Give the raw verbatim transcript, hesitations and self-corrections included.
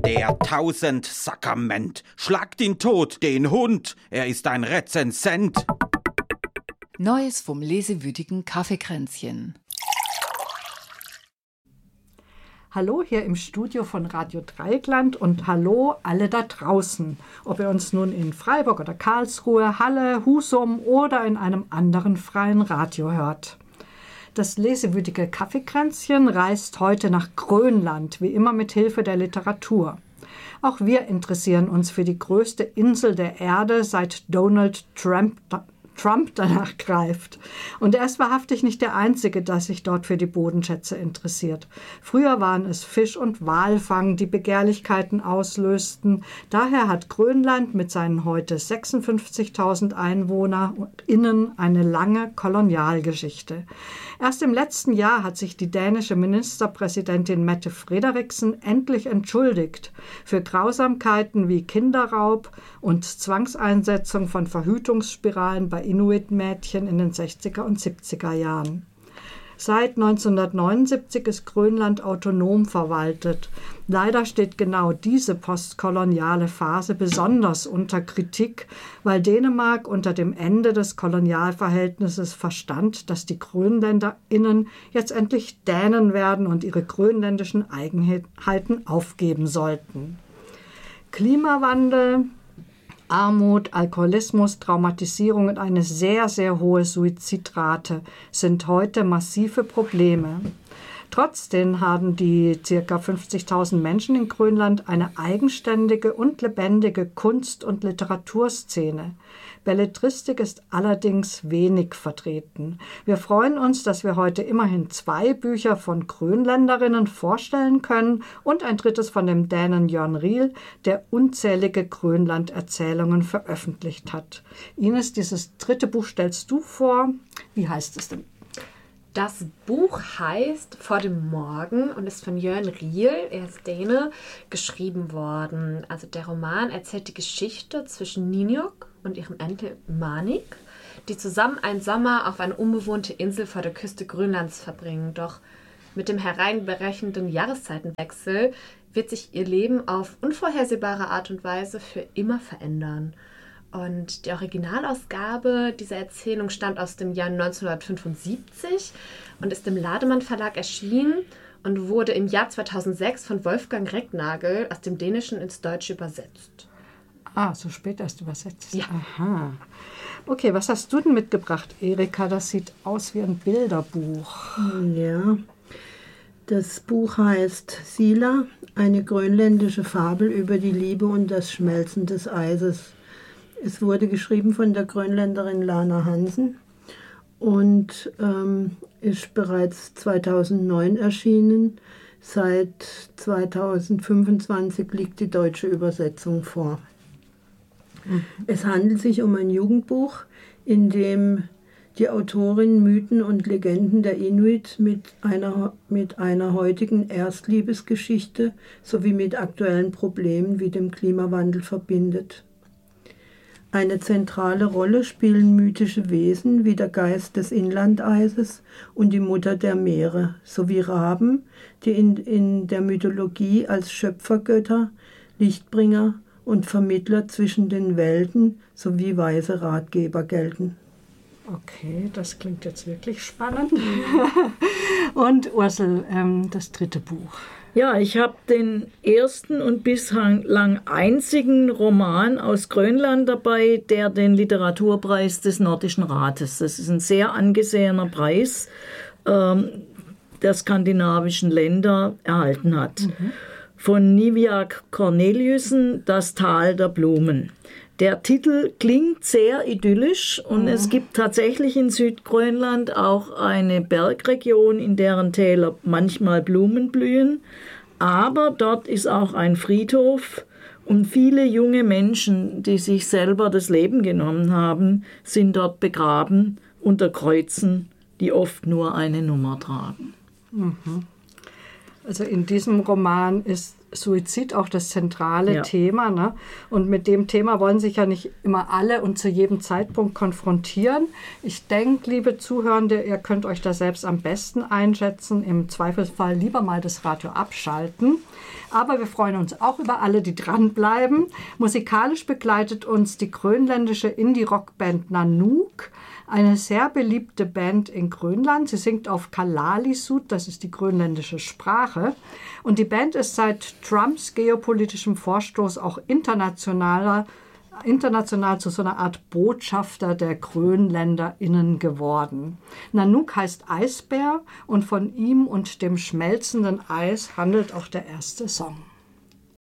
Der Tausendsakrament. Schlagt ihn tot, den Hund. Er ist ein Rezensent. Neues vom lesewütigen Kaffeekränzchen. Hallo hier im Studio von Radio Dreieckland und hallo alle da draußen. Ob ihr uns nun in Freiburg oder Karlsruhe, Halle, Husum oder in einem anderen freien Radio hört. Das lesewütige Kaffeekränzchen reist heute nach Grönland, wie immer mit Hilfe der Literatur. Auch wir interessieren uns für die größte Insel der Erde, seit Donald Trump Trump danach greift. Und er ist wahrhaftig nicht der Einzige, der sich dort für die Bodenschätze interessiert. Früher waren es Fisch- und Walfang, die Begehrlichkeiten auslösten. Daher hat Grönland mit seinen heute sechsundfünfzigtausend EinwohnerInnen eine lange Kolonialgeschichte. Erst im letzten Jahr hat sich die dänische Ministerpräsidentin Mette Frederiksen endlich entschuldigt für Grausamkeiten wie Kinderraub und Zwangseinsetzung von Verhütungsspiralen bei Inuit-Mädchen in den sechziger und siebziger Jahren. Seit neunzehnhundertneunundsiebzig ist Grönland autonom verwaltet. Leider steht genau diese postkoloniale Phase besonders unter Kritik, weil Dänemark unter dem Ende des Kolonialverhältnisses verstand, dass die GrönländerInnen jetzt endlich Dänen werden und ihre grönländischen Eigenheiten aufgeben sollten. Klimawandel, Armut, Alkoholismus, Traumatisierung und eine sehr, sehr hohe Suizidrate sind heute massive Probleme. Trotzdem haben die ca. fünfzigtausend Menschen in Grönland eine eigenständige und lebendige Kunst- und Literaturszene. Belletristik ist allerdings wenig vertreten. Wir freuen uns, dass wir heute immerhin zwei Bücher von Grönländerinnen vorstellen können und ein drittes von dem Dänen Jørn Riel, der unzählige Grönland-Erzählungen veröffentlicht hat. Ines, dieses dritte Buch stellst du vor. Wie heißt es denn? Das Buch heißt Vor dem Morgen und ist von Jørn Riel, er ist Däne, geschrieben worden. Also der Roman erzählt die Geschichte zwischen Ninjok und ihrem Enkel Manik, die zusammen einen Sommer auf eine unbewohnte Insel vor der Küste Grönlands verbringen. Doch mit dem hereinbrechenden Jahreszeitenwechsel wird sich ihr Leben auf unvorhersehbare Art und Weise für immer verändern. Und die Originalausgabe dieser Erzählung stammt aus dem Jahr neunzehnhundertfünfundsiebzig und ist im Lademann Verlag erschienen und wurde im Jahr zweitausendsechs von Wolfgang Recknagel aus dem Dänischen ins Deutsche übersetzt. Ah, so spät erst übersetzt. Ja. Aha. Okay, was hast du denn mitgebracht, Erika? Das sieht aus wie ein Bilderbuch. Ja, das Buch heißt Sila, eine grönländische Fabel über die Liebe und das Schmelzen des Eises. Es wurde geschrieben von der Grönländerin Lana Hansen und ähm, ist bereits zweitausendneun erschienen. Seit zweitausendfünfundzwanzig liegt die deutsche Übersetzung vor. Mhm. Es handelt sich um ein Jugendbuch, in dem die Autorin Mythen und Legenden der Inuit mit einer, mit einer heutigen Erstliebesgeschichte sowie mit aktuellen Problemen wie dem Klimawandel verbindet. Eine zentrale Rolle spielen mythische Wesen wie der Geist des Inlandeises und die Mutter der Meere, sowie Raben, die in, in der Mythologie als Schöpfergötter, Lichtbringer und Vermittler zwischen den Welten sowie weise Ratgeber gelten. Okay, das klingt jetzt wirklich spannend. Und Ursel, ähm, das dritte Buch. Ja, ich habe den ersten und bislang einzigen Roman aus Grönland dabei, der den Literaturpreis des Nordischen Rates, das ist ein sehr angesehener Preis, ähm, der skandinavischen Länder erhalten hat. Mhm. Von Niviaq Corneliussen, Das Tal der Blumen. Der Titel klingt sehr idyllisch und mhm. es gibt tatsächlich in Südgrönland auch eine Bergregion, in deren Täler manchmal Blumen blühen. Aber dort ist auch ein Friedhof und viele junge Menschen, die sich selber das Leben genommen haben, sind dort begraben unter Kreuzen, die oft nur eine Nummer tragen. Mhm. Also in diesem Roman ist Suizid auch das zentrale Ja. Thema. Ne? Und mit dem Thema wollen sich ja nicht immer alle und zu jedem Zeitpunkt konfrontieren. Ich denke, liebe Zuhörende, ihr könnt euch da selbst am besten einschätzen. Im Zweifelsfall lieber mal das Radio abschalten. Aber wir freuen uns auch über alle, die dranbleiben. Musikalisch begleitet uns die grönländische Indie-Rock-Band Nanook. Eine sehr beliebte Band in Grönland. Sie singt auf Kalaallisut, das ist die grönländische Sprache. Und die Band ist seit Trumps geopolitischem Vorstoß auch internationaler, international zu so einer Art Botschafter der GrönländerInnen geworden. Nanook heißt Eisbär und von ihm und dem schmelzenden Eis handelt auch der erste Song.